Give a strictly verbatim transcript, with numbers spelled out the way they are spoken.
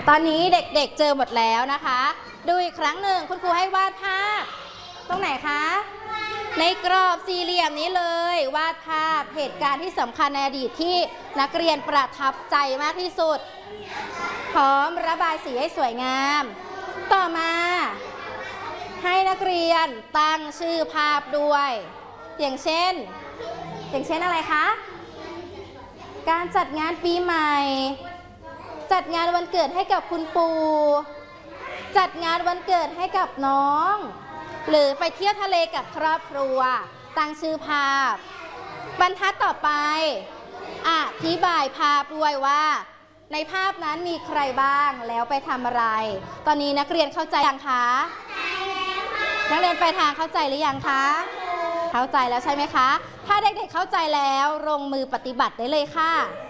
ตอนนี้เด็กๆเจอหมดแล้วนะคะดูอีกครั้งหนึ่งคุณครูให้วาดภาพตรงไหนคะในกรอบสี่เหลี่ยมนี้เลยวาดภาพเหตุการณ์ที่สำคัญในอดีตที่นักเรียนประทับใจมากที่สุดพร้อมระบายสีให้สวยงามต่อมาให้นักเรียนตั้งชื่อภาพด้วยอย่างเช่นอย่างเช่นอะไรคะการจัดงานปีใหม่จัดงานวันเกิดให้กับคุณปู่จัดงานวันเกิดให้กับน้องหรือไปเที่ยวทะเลกับครอบครัวตั้งชื่อภาพบรรทัดต่อไปอธิบายภาพด้วยว่าในภาพนั้นมีใครบ้างแล้วไปทำอะไรตอนนี้นักเรียนเข้าใจยังคะนักเรียนไปทางเข้าใจหรือยังคะเข้าใจแล้วใช่ไหมคะถ้าเด็กๆเข้าใจแล้วลงมือปฏิบัติได้เลยค่ะ